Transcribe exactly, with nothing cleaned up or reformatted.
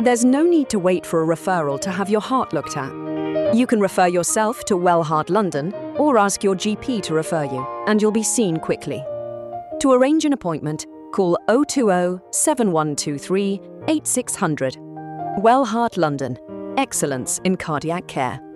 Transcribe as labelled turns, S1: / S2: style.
S1: There's no need to wait for a referral to have your heart looked at. You can refer yourself to Well Heart London or ask your G P to refer you, and you'll be seen quickly. To arrange an appointment, call oh two oh, seven one two three, eight six zero zero. Well Heart London. Excellence in cardiac care.